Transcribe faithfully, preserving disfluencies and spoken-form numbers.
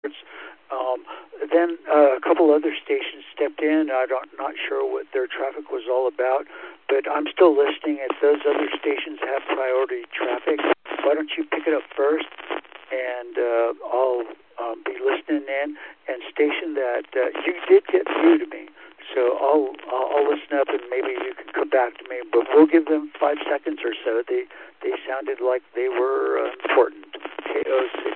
Um, then uh, a couple other stations stepped in. I'm not sure what their traffic was all about, but I'm still listening. If those other stations have priority traffic, why don't you pick it up first, and uh, I'll um, be listening in. And station that uh, you did get through to me, so I'll, I'll I'll listen up, and maybe you can come back to me. But we'll give them five seconds or so. They they sounded like they were uh, important. K O C.